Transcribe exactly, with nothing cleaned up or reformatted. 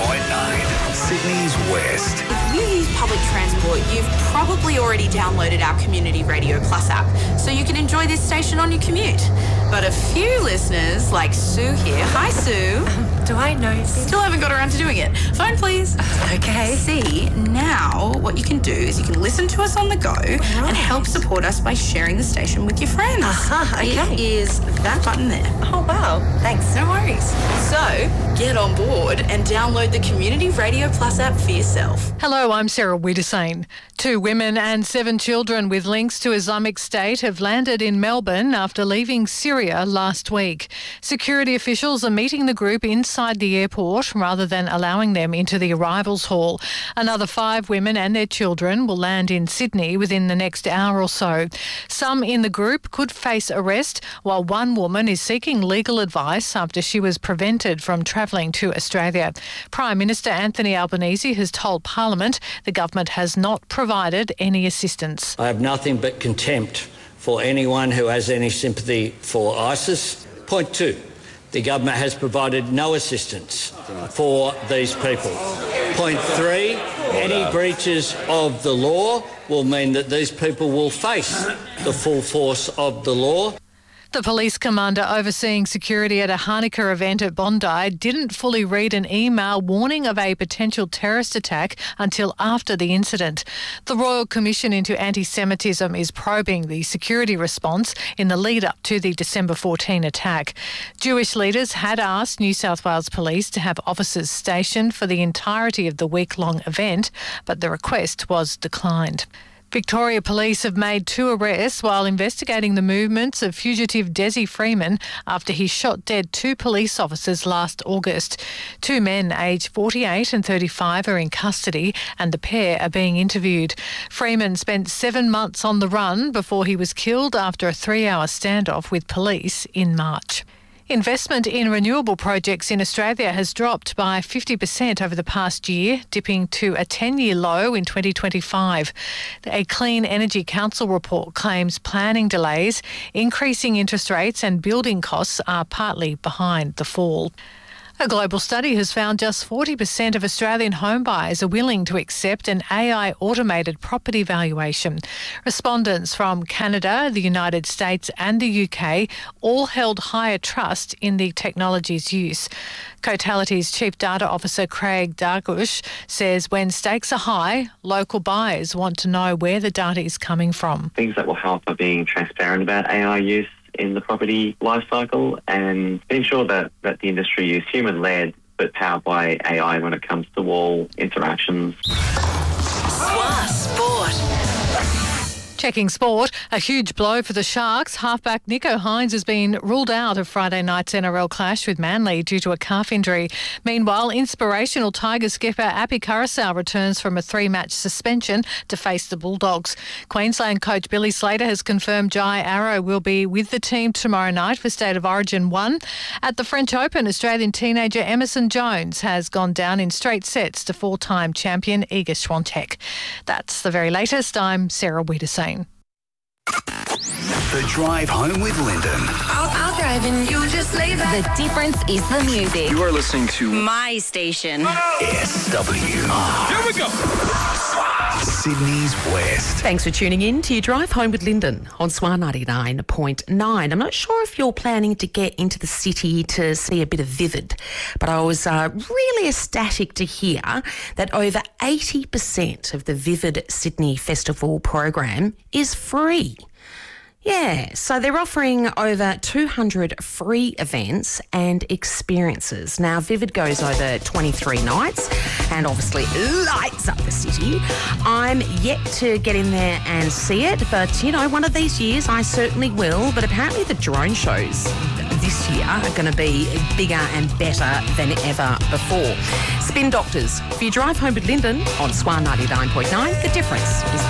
point nine, Sydney's West. If you use public transport, you've probably already downloaded our Community Radio Plus app, so you can enjoy this station on your commute. But a few listeners, like Sue here, hi Sue. Um, do I know this? Still haven't got around to doing it. Phone please. Okay. See, now what you can do is you can listen to us on the go right. and help support us by sharing the station with your friends. Uh-huh, okay. It is that button there. Oh, wow. Thanks. No worries. So, get on board and download the Community Radio Plus app for yourself. Hello, I'm Sarah Wiedersane. Two women and seven children with links to Islamic State have landed in Melbourne after leaving Syria last week. Security officials are meeting the group inside the airport rather than allowing them into the arrivals hall. Another five women and their children will land in Sydney within the next hour or so. Some in the group could face arrest, while one woman is seeking legal advice after she was prevented from travelling to Australia. Prime Minister Anthony Albanese has told Parliament the government has not provided any assistance. I have nothing but contempt for anyone who has any sympathy for ISIS. Point two, the government has provided no assistance for these people. Point three, any breaches of the law will mean that these people will face the full force of the law. The police commander overseeing security at a Hanukkah event at Bondi didn't fully read an email warning of a potential terrorist attack until after the incident. The Royal Commission into Anti-Semitism is probing the security response in the lead-up to the December fourteenth attack. Jewish leaders had asked New South Wales Police to have officers stationed for the entirety of the week-long event, but the request was declined. Victoria Police have made two arrests while investigating the movements of fugitive Desi Freeman after he shot dead two police officers last August. Two men aged forty-eight and thirty-five are in custody and the pair are being interviewed. Freeman spent seven months on the run before he was killed after a three-hour standoff with police in March. Investment in renewable projects in Australia has dropped by fifty percent over the past year, dipping to a ten-year low in twenty twenty-five. A Clean Energy Council report claims planning delays, increasing interest rates and building costs are partly behind the fall. A global study has found just forty percent of Australian home buyers are willing to accept an A I-automated property valuation. Respondents from Canada, the United States and the U K all held higher trust in the technology's use. Cotality's Chief Data Officer Craig Dargush says when stakes are high, local buyers want to know where the data is coming from. Things that will help are being transparent about A I use in the property life cycle and ensure that, that the industry is human-led but powered by A I when it comes to all interactions. Swa Sport. Checking sport, a huge blow for the Sharks. Halfback Nico Hines has been ruled out of Friday night's N R L clash with Manly due to a calf injury. Meanwhile, inspirational Tiger skipper Api Karasu returns from a three-match suspension to face the Bulldogs. Queensland coach Billy Slater has confirmed Jai Arrow will be with the team tomorrow night for State of Origin one. At the French Open, Australian teenager Emerson Jones has gone down in straight sets to four-time champion Iga Swiatek. That's the very latest. I'm Sarah Wiedersane. The Drive Home with Lyndon. I'll, I'll drive and you just lay back. The difference is the music. You are listening to My station. S W R. Here we go. Sydney's West. Thanks for tuning in to your Drive Home with Lyndon on S W R ninety-nine point nine. I'm not sure if you're planning to get into the city to see a bit of Vivid, but I was uh, really ecstatic to hear that over eighty percent of the Vivid Sydney Festival program is free. Yeah, so they're offering over two hundred free events and experiences. Now, Vivid goes over twenty-three nights and obviously lights up the city. I'm yet to get in there and see it, but, you know, one of these years I certainly will. But apparently the drone shows this year are going to be bigger and better than ever before. Spin Doctors, for your Drive Home with Lyndon on S W R ninety-nine point nine, the difference is